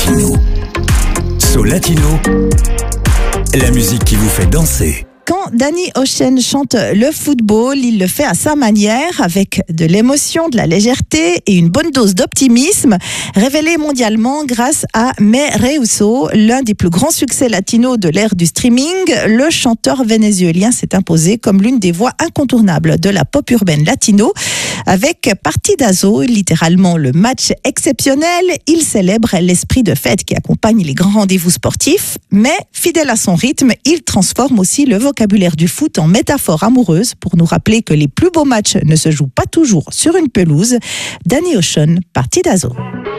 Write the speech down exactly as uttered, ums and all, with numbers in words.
Latino. So Latino, la musique qui vous fait danser. Quand Danny Ocean chante le football, il le fait à sa manière, avec de l'émotion, de la légèreté et une bonne dose d'optimisme. Révélé mondialement grâce à Me Rehuso, l'un des plus grands succès latinos de l'ère du streaming, le chanteur vénézuélien s'est imposé comme l'une des voix incontournables de la pop urbaine latino. Avec Partidazo, littéralement le match exceptionnel, il célèbre l'esprit de fête qui accompagne les grands rendez-vous sportifs, mais fidèle à son rythme, il transforme aussi le vocabulaire du foot en métaphore amoureuse pour nous rappeler que les plus beaux matchs ne se jouent pas toujours sur une pelouse. Danny Ocean, Partidazo.